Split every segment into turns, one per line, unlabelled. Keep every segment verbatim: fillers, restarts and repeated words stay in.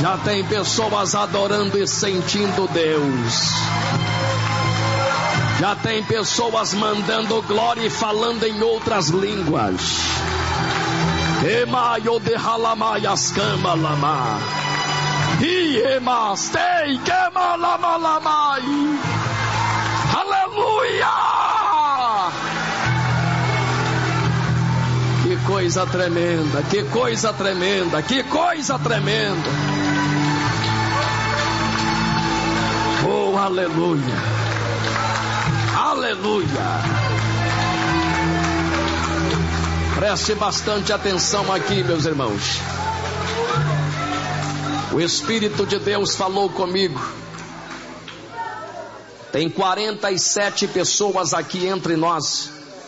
Já tem pessoas adorando e sentindo Deus. Já tem pessoas mandando glória e falando em outras línguas. Emaio de halamayas cama lama. Iemastei quema lama lamai. Aleluia! Que coisa tremenda, que coisa tremenda, que coisa tremenda. Oh, aleluia. Aleluia. Preste bastante atenção aqui, meus irmãos. O Espírito de Deus falou comigo. Tem quarenta e sete pessoas aqui entre nós.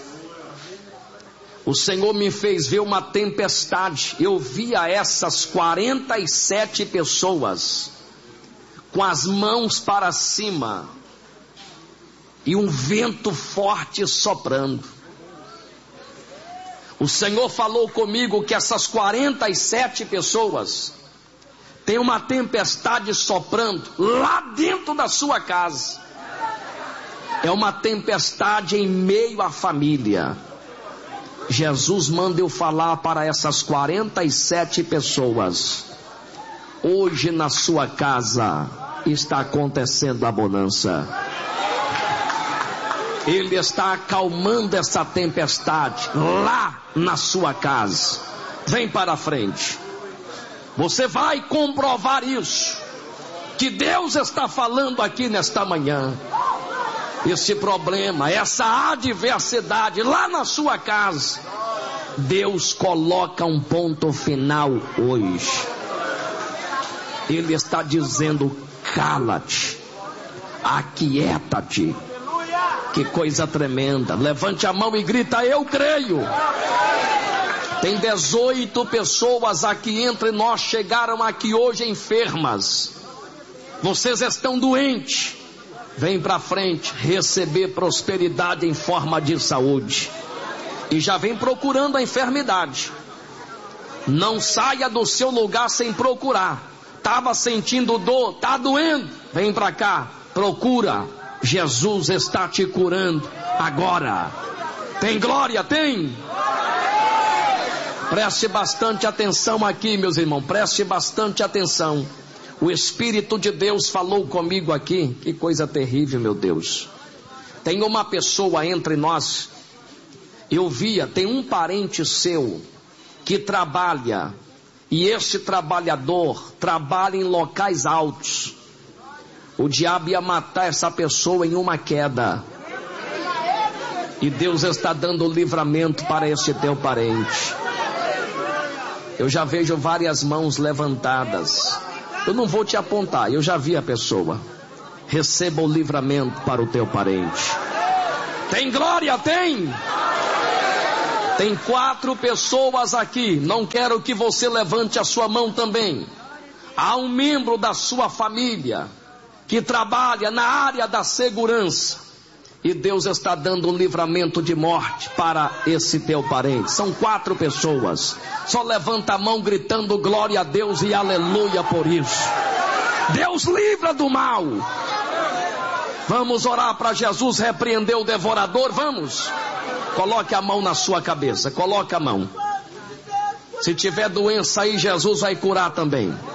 O Senhor me fez ver uma tempestade. Eu via essas quarenta e sete pessoas com as mãos para cima e um vento forte soprando. O Senhor falou comigo que essas quarenta e sete pessoas têm uma tempestade soprando lá dentro da sua casa. É uma tempestade em meio à família. Jesus manda eu falar para essas quarenta e sete pessoas: hoje na sua casa está acontecendo a bonança. Ele está acalmando essa tempestade lá na sua casa. Vem para frente. Você vai comprovar isso, que Deus está falando aqui nesta manhã. Esse problema, essa adversidade lá na sua casa, Deus coloca um ponto final hoje. Ele está dizendo: cala-te, aquieta-te. Que coisa tremenda. Levante a mão e grita: eu creio. Tem dezoito pessoas aqui entre nós, chegaram aqui hoje enfermas. Vocês estão doentes. Vem para frente receber prosperidade em forma de saúde. E já vem procurando a enfermidade. Não saia do seu lugar sem procurar. Estava sentindo dor, está doendo, vem para cá, procura. Jesus está te curando agora. Tem glória? Tem? Preste bastante atenção aqui, meus irmãos. Preste bastante atenção. O Espírito de Deus falou comigo aqui. Que coisa terrível, meu Deus. Tem uma pessoa entre nós. Eu via, tem um parente seu que trabalha. E este trabalhador trabalha em locais altos. O diabo ia matar essa pessoa em uma queda. E Deus está dando livramento para este teu parente. Eu já vejo várias mãos levantadas. Eu não vou te apontar, eu já vi a pessoa. Receba o livramento para o teu parente. Tem glória? Tem? Tem quatro pessoas aqui. Não quero que você levante a sua mão também. Há um membro da sua família que trabalha na área da segurança, e Deus está dando um livramento de morte para esse teu parente. São quatro pessoas. Só levanta a mão gritando glória a Deus e aleluia por isso. Deus livra do mal. Vamos orar para Jesus repreender o devorador. Vamos. Coloque a mão na sua cabeça. Coloque a mão. Se tiver doença aí, Jesus vai curar também.